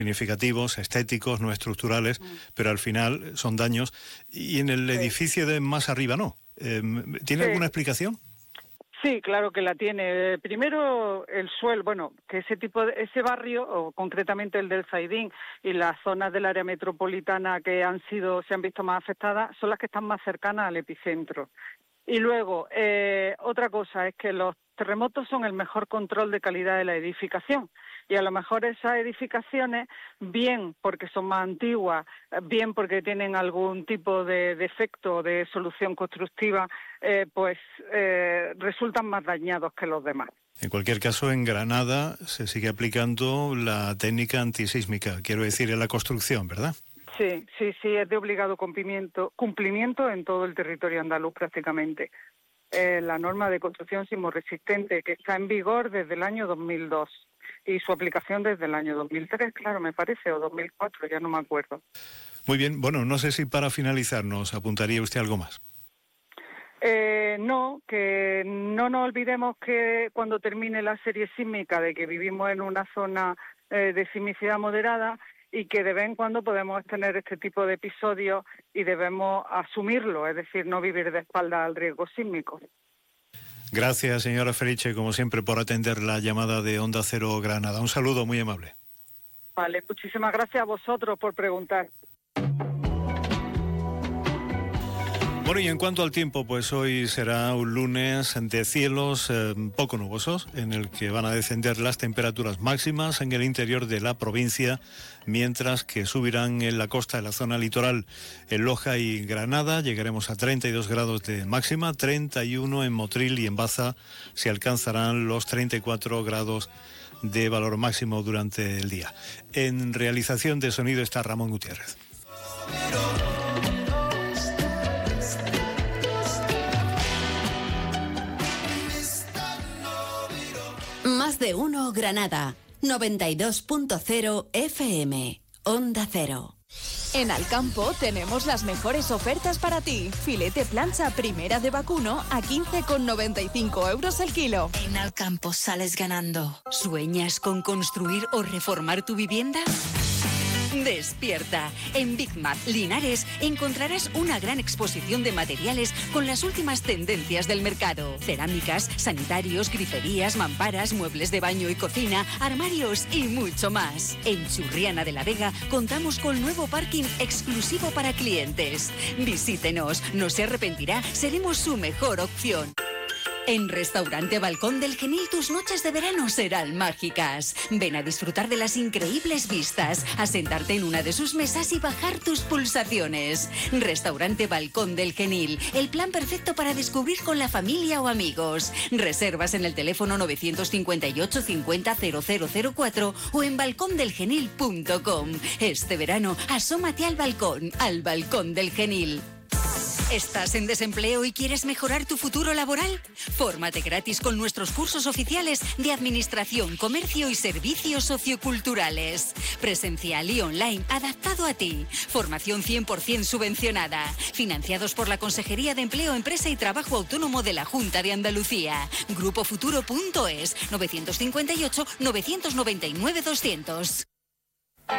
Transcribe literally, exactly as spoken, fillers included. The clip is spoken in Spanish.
significativos, estéticos, no estructurales, mm. pero al final son daños. Y en el sí. edificio de más arriba no. Eh, ¿Tiene sí. alguna explicación? Sí, claro que la tiene. Primero, el suelo, bueno, que ese tipo de, ese barrio, o concretamente el del Zaidín y las zonas del área metropolitana que han sido, se han visto más afectadas, son las que están más cercanas al epicentro. Y luego, eh, otra cosa es que los terremotos son el mejor control de calidad de la edificación. Y a lo mejor esas edificaciones, bien porque son más antiguas, bien porque tienen algún tipo de defecto de solución constructiva, eh, pues eh, resultan más dañados que los demás. En cualquier caso, en Granada se sigue aplicando la técnica antisísmica, quiero decir, en la construcción, ¿verdad? Sí, sí, sí, es de obligado cumplimiento, cumplimiento en todo el territorio andaluz prácticamente. Eh, la norma de construcción sismorresistente que está en vigor desde el año dos mil dos. Y su aplicación desde el año dos mil tres, claro, me parece, o dos mil cuatro, ya no me acuerdo. Muy bien, bueno, no sé si para finalizar nos apuntaría usted algo más. Eh, no, que no nos olvidemos que cuando termine la serie sísmica de que vivimos en una zona eh, de sismicidad moderada y que de vez en cuando podemos tener este tipo de episodios y debemos asumirlo, es decir, no vivir de espaldas al riesgo sísmico. Gracias, señora Feriche, como siempre, por atender la llamada de Onda Cero Granada. Un saludo muy amable. Vale, muchísimas gracias a vosotros por preguntar. Bueno, y en cuanto al tiempo, pues hoy será un lunes de cielos eh, poco nubosos, en el que van a descender las temperaturas máximas en el interior de la provincia, mientras que subirán en la costa de la zona litoral, en Loja y Granada, llegaremos a treinta y dos grados de máxima, treinta y uno en Motril y en Baza se alcanzarán los treinta y cuatro grados de valor máximo durante el día. En realización de sonido está Ramón Gutiérrez. Más de uno Granada, noventa y dos punto cero F M, Onda Cero. En Alcampo tenemos las mejores ofertas para ti. Filete plancha primera de vacuno a quince con noventa y cinco euros el kilo. En Alcampo sales ganando. ¿Sueñas con construir o reformar tu vivienda? Despierta. En Big Mart Linares encontrarás una gran exposición de materiales con las últimas tendencias del mercado. Cerámicas, sanitarios, griferías, mamparas, muebles de baño y cocina, armarios y mucho más. En Churriana de la Vega contamos con nuevo parking exclusivo para clientes. Visítenos, no se arrepentirá, seremos su mejor opción. En Restaurante Balcón del Genil tus noches de verano serán mágicas. Ven a disfrutar de las increíbles vistas, a sentarte en una de sus mesas y bajar tus pulsaciones. Restaurante Balcón del Genil, el plan perfecto para descubrir con la familia o amigos. Reservas en el teléfono nueve cinco ocho cincuenta cero cero cero cuatro o en balcón del genil punto com. Este verano asómate al balcón, al Balcón del Genil. ¿Estás en desempleo y quieres mejorar tu futuro laboral? Fórmate gratis con nuestros cursos oficiales de Administración, Comercio y Servicios Socioculturales. Presencial y online, adaptado a ti. Formación cien por ciento subvencionada. Financiados por la Consejería de Empleo, Empresa y Trabajo Autónomo de la Junta de Andalucía. Grupo Futuro punto es, nueve cinco ocho, nueve nueve nueve, doscientos.